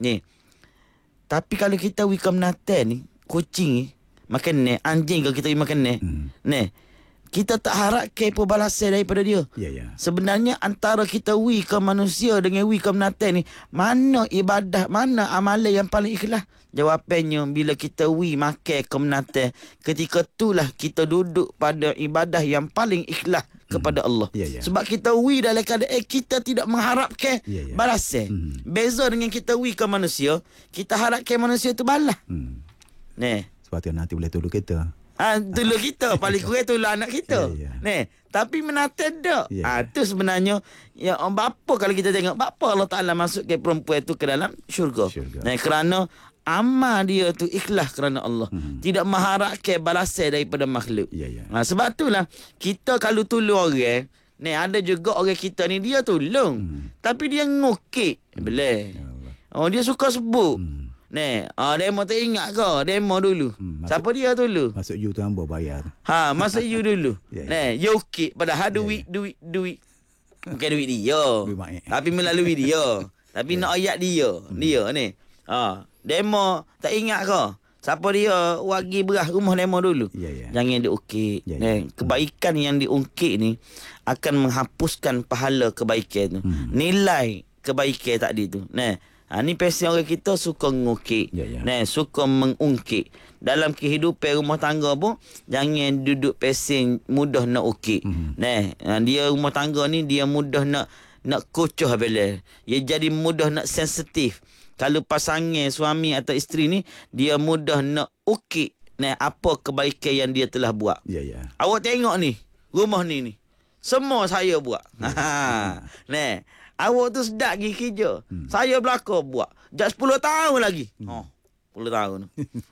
Ni. Tapi kalau kita wi kemenatan ni, kucing ni makan ni, anjing kalau kita wi makan ni. Ni. Kita tak harap ke balasan daripada dia. Sebenarnya antara kita wi ke manusia dengan wi ke menatan ni, mana ibadah, mana amalan yang paling ikhlas? Jawapannya bila kita wi makan ke menatan, ketika itulah kita duduk pada ibadah yang paling ikhlas kepada Allah. Sebab kita wi dalam keadaan kita tidak mengharapkan balasan. Beza dengan kita wi ke manusia, kita harapkan manusia tu balas. Ni. Sebab tu nanti boleh tolong kita. Tolong kita, paling kurang tolong anak kita. Ni, tapi menata tak. Tu sebenarnya ya bapa kalau kita tengok bapa Allah Taala masukkan perempuan tu ke dalam syurga. Nah, kerana amal dia tu ikhlas kerana Allah. Tidak mengharapkan balasan daripada makhluk. Sebab itulah kita kalau tolong orang, ni ada juga orang kita ni dia tolong. Tapi dia ngukik. Boleh. Dia suka sebut. Demo tak ingat ke? Demo dulu. Siapa dia dulu? Masuk you tu hamba bayar. Masuk you dulu. You okey. Padahal duit. Bukan duit dia. Tapi melalui dia. Tapi nak ayat dia. Dia ni. Demo tak ingat ke? Siapa dia wagi beras rumah demo dulu. Jangan diukik. Kebaikan yang diungkit ni akan menghapuskan pahala kebaikan tu. Nilai kebaikan tadi tu. Ni pasal orang kita suka ngukik. Suka mengungkit. Dalam kehidupan rumah tangga pun jangan duduk pasal mudah nak ukik. Dia rumah tangga ni dia mudah nak kocoh bila. Dia jadi mudah nak sensitif. Kalau pasangan suami atau isteri ni dia mudah nak ukik apa kebaikan yang dia telah buat. Awak tengok ni, rumah ni. Semua saya buat. Awak tu sedap pergi kerja. Saya belakang buat. Dah 10 tahun lagi. 10 tahun.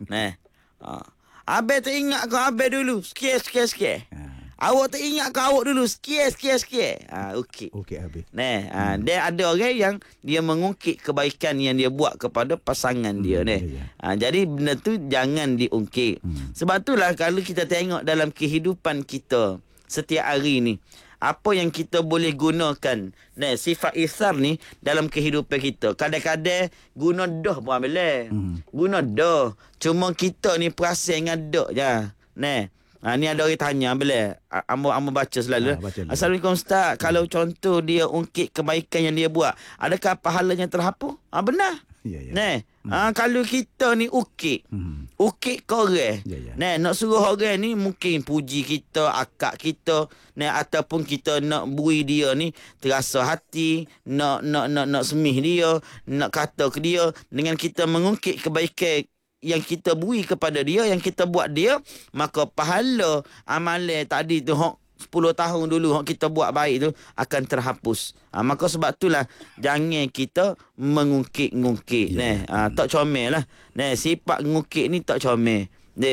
Abang tak ingat ke abang dulu? Sikit. Awak tak ingat ke awak dulu? Sikit. Okey. Okey habis. Dia ada orang yang dia mengungkit kebaikan yang dia buat kepada pasangan dia. Jadi benda tu jangan diungkit. Sebab itulah kalau kita tengok dalam kehidupan kita setiap hari ni, apa yang kita boleh gunakan sifat isar ni dalam kehidupan kita. Kadang-kadang guna dah pun boleh. Guna dah. Cuma kita ni perasan dengan dah je. Ni ada orang tanya boleh. Amba baca selalu. Assalamualaikum Ustaz. Kalau contoh dia ungkit kebaikan yang dia buat, adakah pahalanya terhapus? Benar. Kalau kita ni ukik ke orang, nak suruh orang ni mungkin puji kita, akak kita, ataupun kita nak bui dia ni terasa hati, nak semih dia, nak kata ke dia dengan kita mengungkit kebaikan yang kita bui kepada dia, yang kita buat dia, maka pahala amalan tadi tu 10 tahun dulu kita buat baik tu akan terhapus. Maka sebab itulah jangan kita mengungkit-ngungkit. Tak comel lah. Sifat ngungkit ni tak comel.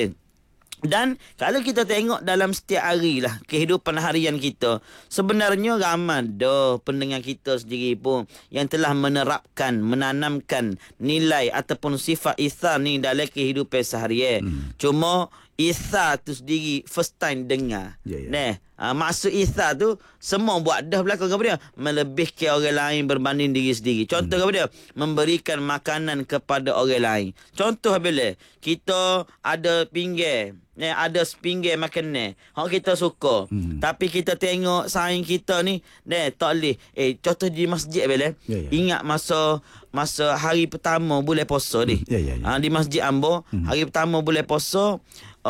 Dan kalau kita tengok dalam setiap hari lah kehidupan harian kita, sebenarnya ramai dah pendengar kita sendiri pun yang telah menerapkan, menanamkan nilai ataupun sifat ihsan ni dalam kehidupan seharian. Cuma ihsan tu sendiri first time dengar. Maksud ihsan tu semua buat dah belakang kepada dia, melebihkan orang lain berbanding diri sendiri. Contoh kepada dia, memberikan makanan kepada orang lain. Contoh bila kita ada pinggir, ada sepinggir makanan hak kita suka, tapi kita tengok saing kita ni tak boleh. Contoh di masjid bila ingat masa hari pertama bulan puasa ni. Di masjid Ambo hari pertama bulan puasa,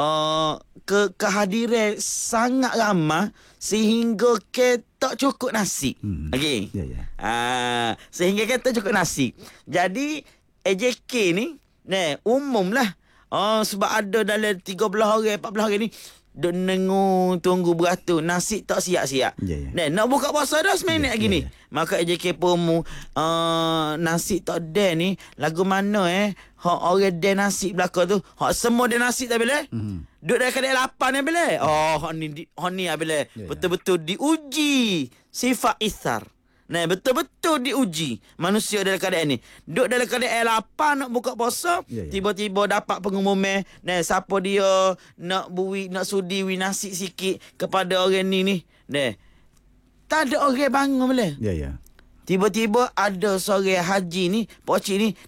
kehadiran sangat ramai sehingga kita tak cukup nasi. Okey. Sehingga kita cukup nasi. Jadi AJK ni umumlah. Sebab ada dalam 13 orang 14 orang ni duk tunggu beratur, nasi tak siap-siap. Nak buka puasa dah seminit lagi ni. Maka AJK Pomu nasi tak ada ni, lagu mana hak orang ada nasi belakang tu, hak semua ada nasi tak boleh. Duk dalam keadaan lapar ni boleh. Hak ni boleh. Betul-betul diuji sifat isar. Betul-betul diuji manusia dalam keadaan ni. Duduk dalam keadaan lapar nak buka puasa, tiba-tiba dapat pengumuman, siapa dia nak sudi nasi sikit kepada orang ni. Tak ada orang bangun boleh. Tiba-tiba ada seorang haji ni, pocik ni,